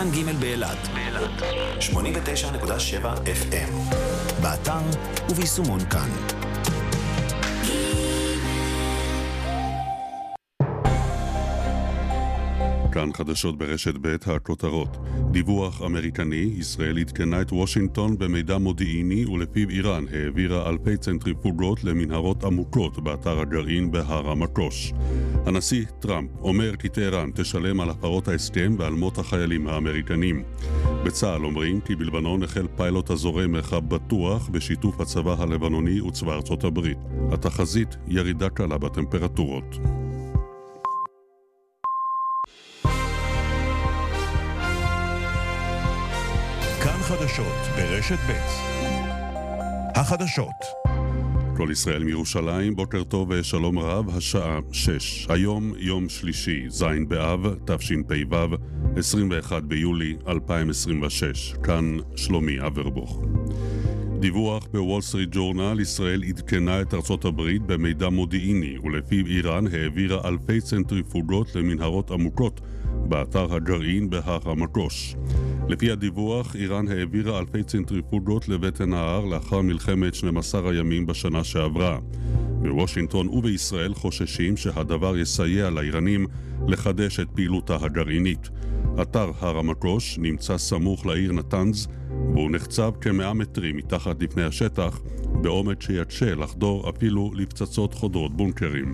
כאן ג' באילת 89.7 FM באתר וביישומון כאן. כאן חדשות ברשת ב' הכותרות. דיווח אמריקני, ישראל עדכנה את וושינגטון במידע מודיעיני ולפיו איראן העבירה אלפי צנטריפוגות למנהרות עמוקות באתר הגרעין בהר המטוס. הנשיא טראמפ אומר כי טהרן תשלם על הפרות ההסכם ועל מות החיילים האמריקנים. בצה"ל אומרים כי בלבנון החל פיילוט הזורם מרחב בטוח בשיתוף הצבא הלבנוני וצבא ארצות הברית. התחזית ירידה קלה בטמפרטורות. חדשות ברשת ב' החדשות. כל ישראל מירושלים, בוקר טוב ושלום רב, השעה 6. היום יום שלישי, ז' באב, תשפ"ו, 21 ביולי 2026. כאן שלומי אברבוך. דיווח בוול סטריט ג'ורנל, ישראל עדכנה את ארצות הברית במידע מודיעיני, ולפיו איראן העבירה אלפי צנטריפוגות למנהרות עמוקות באתר הגרעין בהר המטוס. לפי הדיווח, איראן העבירה אלפי צנטריפוגות לבטן ההר לאחר מלחמת 12 הימים בשנה שעברה. בוושינגטון ובישראל חוששים שהדבר יסייע לאיראנים לחדש את פעילותה הגרעינית. אתר הר המטוס נמצא סמוך לעיר נתנז, והוא נחצב כ100 מטרים מתחת לפני השטח, בעומק שיתשה לחדור אפילו לפצצות חודרות בונקרים.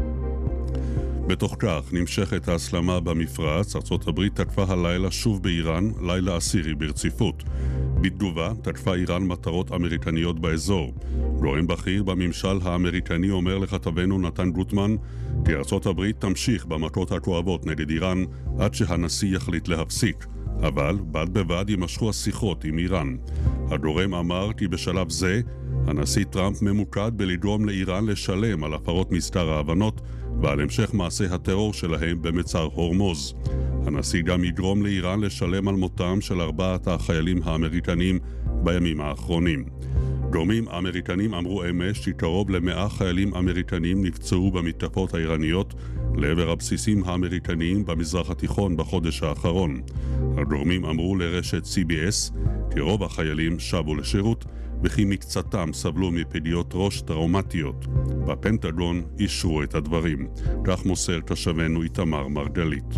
בתוך כך נמשכת ההסלמה במפרץ. ארצות הברית תקפה הלילה שוב באיראן, לילה עשירי ברציפות. בתגובה תקפה איראן מטרות אמריקניות באזור. גורם בכיר בממשל האמריקני אומר לכתבנו נתן גוטמן כי ארצות הברית תמשיך במכות הכואבות נגד איראן עד שהנשיא יחליט להפסיק, אבל בד בבד יימשכו השיחות עם איראן. הגורם אמר כי בשלב זה הנשיא טראמפ ממוקד בלגרום לאיראן לשלם על הפרות מזכר ההבנות ועל המשך מעשה הטרור שלהם במצר הורמוז. הנשיא גם יגרום לאיראן לשלם על מותם של 4 החיילים האמריקנים בימים האחרונים. גורמים אמריקנים אמרו אמש שקרוב ל100 חיילים אמריקנים נפצעו במתקפות האיראניות לעבר הבסיסים האמריקניים במזרח התיכון בחודש האחרון. הגורמים אמרו לרשת CBS כי רוב החיילים שבו לשירות וכי מקצתם סבלו מפגיעות ראש טראומטיות. בפנטגון אישרו את הדברים. כך מוסר תושבנו איתמר מרגלית.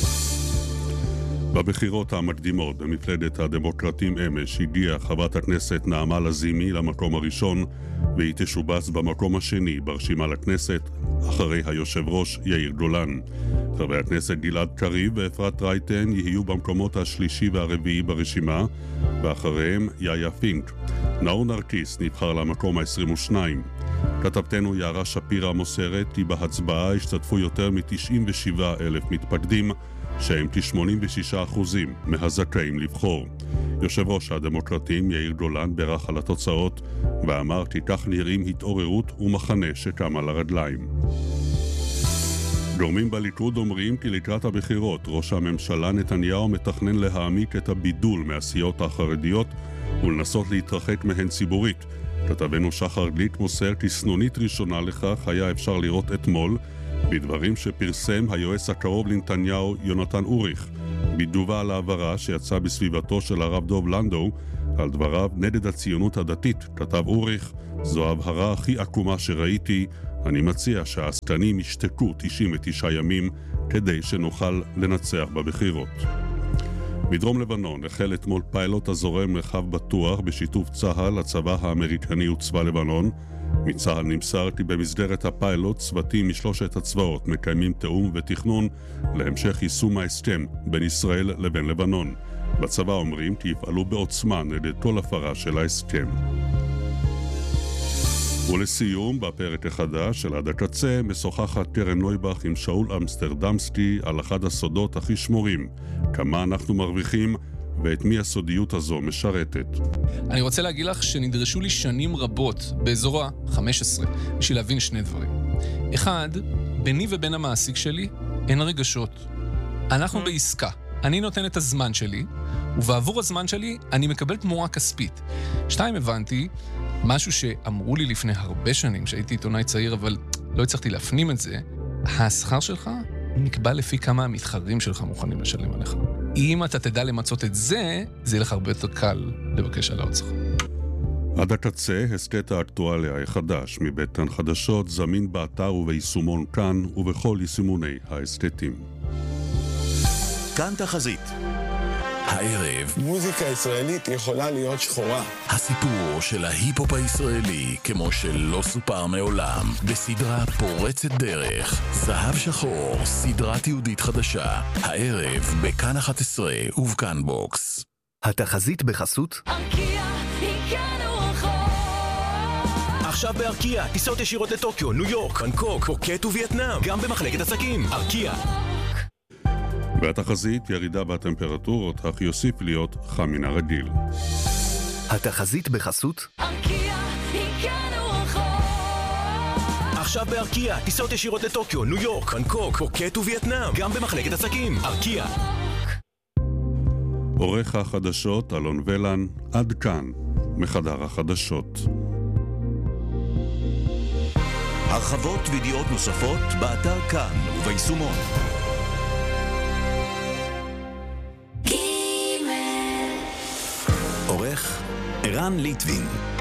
בבחירות המקדימות במפלגת הדמוקרטים אמש הגיעה חברת הכנסת נעמה לזימי למקום הראשון, והיא תשובץ במקום השני ברשימה לכנסת אחרי היושב ראש יאיר גולן. חברי הכנסת גלעד קריב ואפרת רייטן יהיו במקומות השלישי והרביעי ברשימה, ואחריהם יאיה פינק. נאור נרקיס נבחר למקום ה-22. כתבתנו יערה שפירה מוסרת כי בהצבעה השתתפו יותר מ-97,000 מתפקדים, שהם כ-86% מהזכאים לבחור. יושב ראש הדמוקרטים יאיר גולן בירך על התוצאות ואמר כי כך נראים התעוררות ומחנה שקם על הרגליים. גורמים בליכוד אומרים כי לקראת הבחירות ראש הממשלה נתניהו מתכנן להעמיק את הבידול מהסיעות החרדיות ולנסות להתרחק מהן ציבורית. כתבנו שחר גליק מוסר כי סנונית ראשונה לכך היה אפשר לראות אתמול בדברים שפרסם היועץ הקרוב לנתניהו יונתן אוריך, בתגובה על העברה שיצא בסביבתו של הרב דוב לנדו על דבריו נגד הציונות הדתית. כתב אוריך, זו ההבהרה הכי עקומה שראיתי, אני מציע שהעסקנים ישתקו 99 ימים כדי שנוכל לנצח בבחירות. בדרום לבנון החל אתמול פיילוט הזורם מרחב בטוח בשיתוף צה"ל, הצבא האמריקני וצבא לבנון. מצה"ל נמסר כי במסגרת הפיילוט צוותים משלושת הצבאות מקיימים תאום ותכנון להמשך יישום ההסכם בין ישראל לבין לבנון. בצבא אומרים כי יפעלו בעוצמה נגד כל הפרה של ההסכם. ולסיום, בפרק החדש של עד הקצה משוחחת קרן נויבך עם שאול אמסטרדמסקי על אחד הסודות הכי שמורים, כמה אנחנו מרוויחים ואת מי הסודיות הזו משרתת. אני רוצה להגיד לך שנדרשו לי שנים רבות, באזור ה-15, בשביל להבין שני דברים. אחד, ביני ובין המעסיק שלי אין רגשות. אנחנו בעסקה. אני נותן את הזמן שלי, ובעבור הזמן שלי אני מקבל תמורה כספית. 2, הבנתי משהו שאמרו לי לפני הרבה שנים, שהייתי עיתונאי צעיר, אבל לא הצלחתי להפנים את זה. השכר שלך נקבע לפי כמה המתחרים שלך מוכנים לשלם עליך. אם אתה תדע למצות את זה, זה יהיה לך הרבה יותר קל לבקש העלאות שכר. עד הקצה, הסקט האקטואליה החדש מבית כאן חדשות, זמין באתר וביישומון כאן ובכל יישומוני ההסקטים. כאן תחזית. הערב, מוזיקה ישראלית יכולה להיות שחורה. הסיפור של ההיפ-הופ הישראלי כמו שלא סופר מעולם, בסדרה פורצת דרך, זהב שחור, סדרת יהודית חדשה, הערב בכאן 11 ובכאן בוקס. התחזית בחסות ארקיע, הגענו רחוק. עכשיו בארקיע, טיסות ישירות לטוקיו, ניו יורק, בנקוק, פוקט ווייטנאם, גם במחלקת עסקים. ארקיע. והתחזית ירידה בטמפרטורות, אך יוסיף להיות חם מן הרגיל. התחזית בחסות ארקיע, הגענו רחוק. עכשיו בארקיע, טיסות ישירות לטוקיו, ניו יורק, בנקוק, פוקט ווייטנאם, גם במחלקת עסקים. ארקיע. עורך החדשות אלון ולן, עד כאן, מחדר החדשות. הרחבות וידיעות נוספות באתר כאן וביישומון. עורך ערן ליטבין.